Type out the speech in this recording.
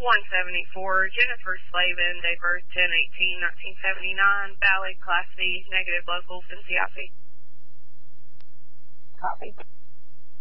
174, Jennifer Slavin, date birth 10/18/1979, valid, Class C, negative locals, NCIC. Copy.